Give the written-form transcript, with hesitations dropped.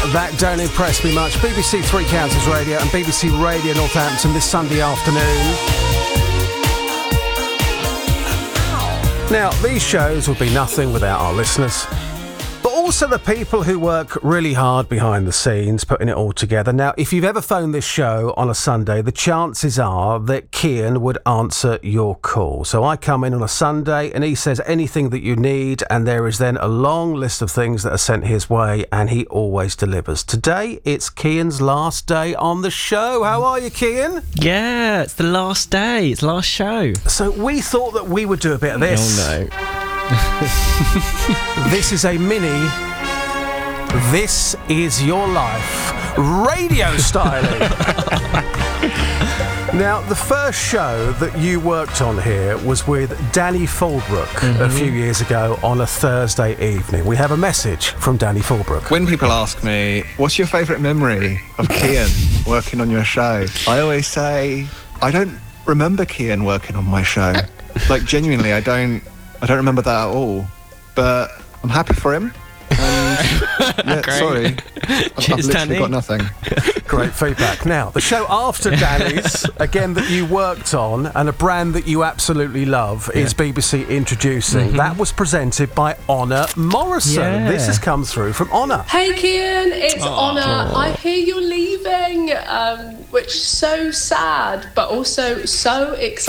that don't impress me much. BBC Three Counties Radio and BBC Radio Northampton this Sunday afternoon. Now, these shows would be nothing without our listeners, but also the people who work really hard behind the scenes, putting it all together. Now, if you've ever phoned this show on a Sunday, the chances are that Kian would answer your call. So I come in on a Sunday and he says anything that you need, and there is then a long list of things that are sent his way, and he always delivers. Today, it's Kian's last day on the show. How are you, Kian? Yeah, it's the last day. It's the last show. So we thought that we would do a bit of this. Oh, no. This is a mini This Is Your Life radio styling. Now, the first show that you worked on here was with Danny Fallbrook a few years ago on a Thursday evening. We have a message from Danny Fallbrook. When people ask me, what's your favourite memory of Kian working on your show? I always say, I don't remember Kian working on my show. Like, genuinely, I don't remember that at all. But I'm happy for him. And, yeah, sorry. I've literally Danny. got nothing. Great feedback. Now, the show after Danny's, again, that you worked on, and a brand that you absolutely love, is BBC Introducing. That was presented by Honor Morrison. Yeah. This has come through from Honor. Hey Kian, it's Honor. I hear you're leaving, which is so sad, but also so exciting.